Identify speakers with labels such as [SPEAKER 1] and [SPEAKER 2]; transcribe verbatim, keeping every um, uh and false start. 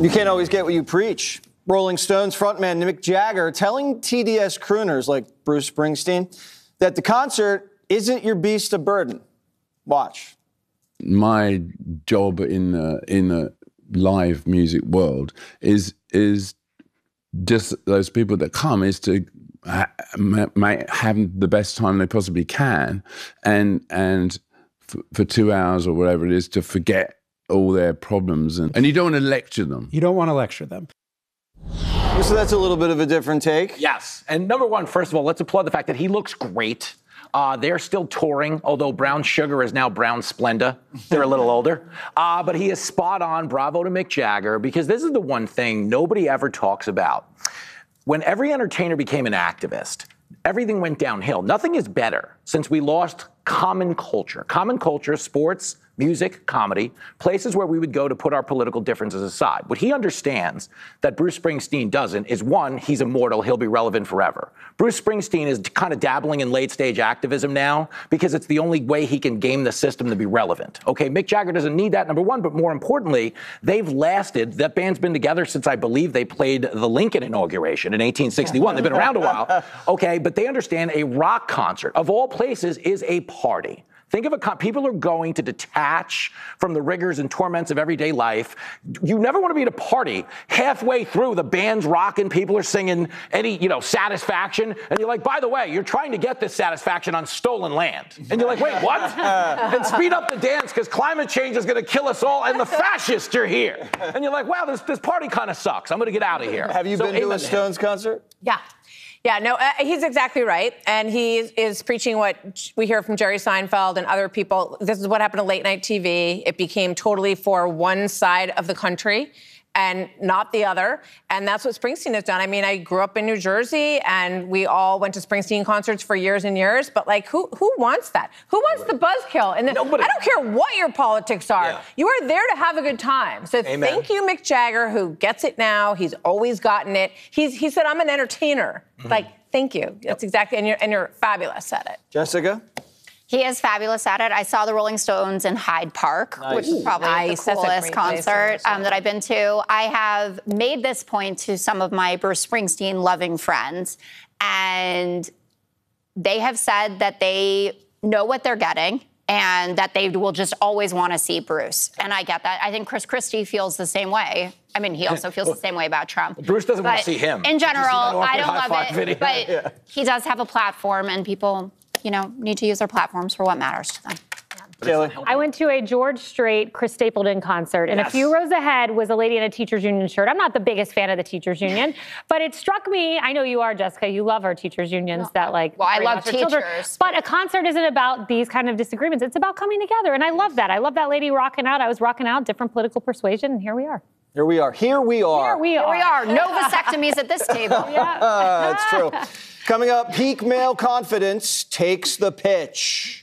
[SPEAKER 1] You can't always get what you preach. Rolling Stones frontman Mick Jagger telling T D S crooners like Bruce Springsteen that the concert isn't your beast of burden. Watch.
[SPEAKER 2] My job in the, in the live music world is is just those people that come is to ha ma have the best time they possibly can, and and for two hours or whatever it is to forget all their problems, and, and you don't want to lecture them.
[SPEAKER 3] You don't want to lecture them.
[SPEAKER 1] So that's a little bit of a different take.
[SPEAKER 4] Yes. And number one, first of all, let's applaud the fact that he looks great. Uh, they're still touring, although Brown Sugar is now Brown Splenda. They're a little older. Uh, but he is spot on. Bravo to Mick Jagger, because this is the one thing nobody ever talks about. When every entertainer became an activist, everything went downhill. Nothing is better since we lost common culture. Common culture, sports, music, comedy, places where we would go to put our political differences aside. What he understands that Bruce Springsteen doesn't is, one, he's immortal, he'll be relevant forever. Bruce Springsteen is kind of dabbling in late-stage activism now because it's the only way he can game the system to be relevant. Okay, Mick Jagger doesn't need that, number one, but more importantly, they've lasted. That band's been together since, I believe, they played the Lincoln inauguration in eighteen sixty-one. They've been around a while, okay, but they understand a rock concert, of all places, is a party. Think of a con- people are going to detach from the rigors and torments of everyday life. You never want to be at a party halfway through, the band's rocking, people are singing any, you know, Satisfaction, and you're like, by the way, you're trying to get this satisfaction on stolen land. And you're like, wait, what? And speed up the dance because climate change is going to kill us all, and the fascists are here. And you're like, wow, this, this party kind of sucks. I'm going to get out of here.
[SPEAKER 1] Have you
[SPEAKER 4] so
[SPEAKER 1] been to a Stones concert?
[SPEAKER 5] Yeah. Yeah, no, uh, he's exactly right. And he is preaching what we hear from Jerry Seinfeld and other people. This is what happened to late night T V. It became totally for one side of the country and not the other. And that's what Springsteen has done. I mean, I grew up in New Jersey and we all went to Springsteen concerts for years and years. But like, who who wants that? Who wants the buzzkill? And the, I don't care what your politics are. Yeah. You are there to have a good time. So Amen. Thank you, Mick Jagger, who gets it now. He's always gotten it. He's, he said, I'm an entertainer. Mm-hmm. Like, thank you. That's yep. exactly, and you're, and you're fabulous at it.
[SPEAKER 1] Jessica?
[SPEAKER 6] He is fabulous at it. I saw the Rolling Stones in Hyde Park, nice. which is probably nice. the coolest concert um, that I've been to. I have made this point to some of my Bruce Springsteen loving friends, and they have said that they know what they're getting and that they will just always want to see Bruce. And I get that. I think Chris Christie feels the same way. I mean, he also feels the same way about Trump.
[SPEAKER 4] Bruce doesn't
[SPEAKER 6] but
[SPEAKER 4] want to see him.
[SPEAKER 6] In general, I don't love it,
[SPEAKER 4] video?
[SPEAKER 6] but yeah. he does have a platform, and people, you know, need to use their platforms for what matters to them.
[SPEAKER 1] Yeah.
[SPEAKER 7] I went to a George Strait, Chris Stapleton concert, and yes. a few rows ahead was a lady in a Teachers Union shirt. I'm not the biggest fan of the Teachers Union, but it struck me, I know you are, Jessica, you love our teachers unions no. that like...
[SPEAKER 6] Well, I love teachers. Children.
[SPEAKER 7] But a concert isn't about these kind of disagreements. It's about coming together, and I love that. I love that lady rocking out. I was rocking out, different political persuasion, and here we are.
[SPEAKER 1] Here we are. Here we are.
[SPEAKER 7] Here we are.
[SPEAKER 6] Here we are. No vasectomies at this table.
[SPEAKER 1] Yeah. That's true. Coming up, peak male confidence takes the pitch.